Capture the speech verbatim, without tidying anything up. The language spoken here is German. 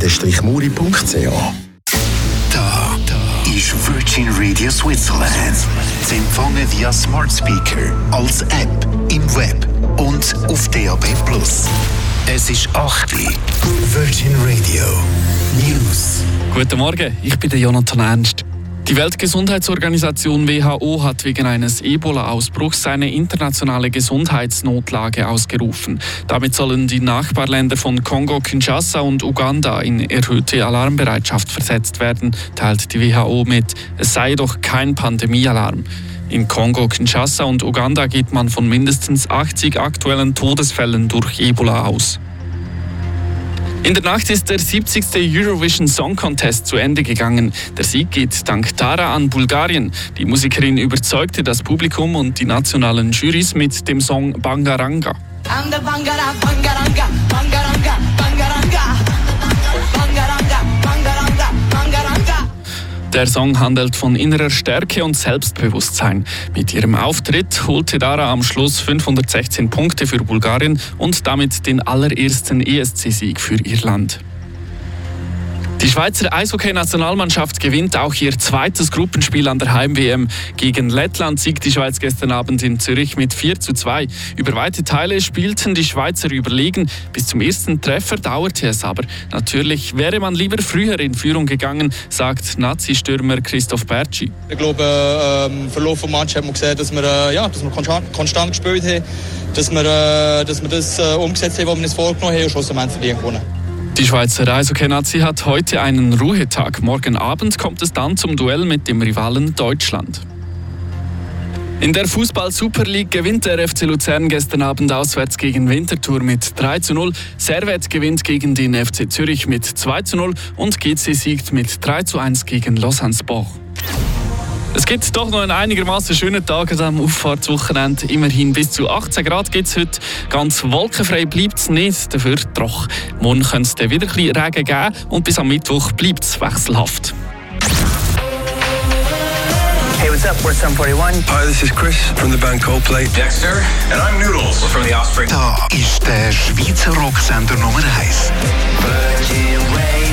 muri punkt c h. Da, da ist Virgin Radio Switzerland. Sie empfangen via Smart Speaker, als App, im Web und auf D A B plus. Es ist acht Uhr. Virgin Radio News. Guten Morgen, ich bin der Jonathan Ernst. Die Weltgesundheitsorganisation W H O hat wegen eines Ebola-Ausbruchs eine internationale Gesundheitsnotlage ausgerufen. Damit sollen die Nachbarländer von Kongo, Kinshasa und Uganda in erhöhte Alarmbereitschaft versetzt werden, teilt die W H O mit. Es sei doch kein Pandemiealarm. In Kongo, Kinshasa und Uganda geht man von mindestens achtzig aktuellen Todesfällen durch Ebola aus. In der Nacht ist der siebzigste Eurovision Song Contest zu Ende gegangen. Der Sieg geht dank Tara an Bulgarien. Die Musikerin überzeugte das Publikum und die nationalen Jurys mit dem Song Bangaranga. Bangaranga, Bangaranga, Bangaranga, Bangaranga, Bangaranga, Bangaranga, Bangaranga. Der Song handelt von innerer Stärke und Selbstbewusstsein. Mit ihrem Auftritt holte Dara am Schluss fünfhundertsechzehn Punkte für Bulgarien und damit den allerersten E S C-Sieg für ihr Land. Die Schweizer Eishockey-Nationalmannschaft gewinnt auch ihr zweites Gruppenspiel an der Heim-W M. Gegen Lettland siegt die Schweiz gestern Abend in Zürich mit vier zu zwei. Über weite Teile spielten die Schweizer überlegen. Bis zum ersten Treffer dauerte es aber. Natürlich wäre man lieber früher in Führung gegangen, sagt Nazi-Stürmer Christoph Bertschi. Ich glaube, im Verlauf des Matches hat man gesehen, dass wir, äh, ja, dass wir konstant, konstant gespielt haben, dass wir, äh, dass wir das äh, umgesetzt haben, was wir uns vorgenommen haben und schlussendlich verdient gewonnen. Die Schweizer Eishockey-Nazi hat heute einen Ruhetag. Morgen Abend kommt es dann zum Duell mit dem Rivalen Deutschland. In der Fußball-Super League gewinnt der F C Luzern gestern Abend auswärts gegen Winterthur mit drei zu null. Servet gewinnt gegen den F C Zürich mit zwei zu null und G C siegt mit drei zu eins gegen Lausanne-Sport. Es gibt doch noch einen einigermaßen schönen Tag am Auffahrtswochenende. Immerhin bis zu achtzehn Grad gibt es heute. Ganz wolkenfrei bleibt es nicht, dafür trocken. Morgen könnte es dann wieder ein bisschen Regen geben und bis am Mittwoch bleibt es wechselhaft. Hey, what's up? We're Sum forty-one. Hi, this is Chris from the band Coldplay. Dexter, and I'm Noodles from The Offspring. Da ist der Schweizer Rocksender Nummer eins. Virgin Radio.